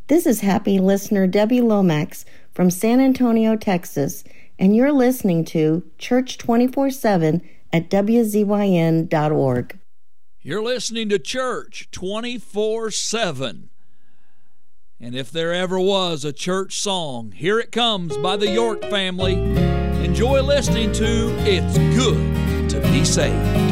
This is happy listener Debbie Lomax from San Antonio, Texas, and you're listening to Church 24/7 at WZYN.org. You're listening to Church 24/7. And if there ever was a church song, here it comes by the York family. Enjoy listening to It's Good to Be Saved.